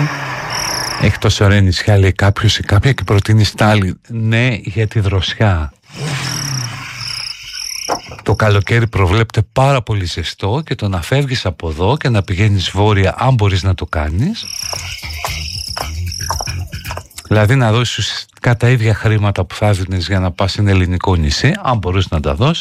Έχει τόσο ωραία νησιά, λέει κάποιος ή κάποια, και προτείνει Στάλιν. Ναι, για τη δροσιά. Το καλοκαίρι προβλέπεται πάρα πολύ ζεστό και το να φεύγεις από εδώ και να πηγαίνεις βόρεια, αν μπορείς να το κάνεις, δηλαδή να δώσεις ουσιαστικά τα ίδια χρήματα που θα έδινες για να πας σε ένα ελληνικό νησί, αν μπορείς να τα δώσεις,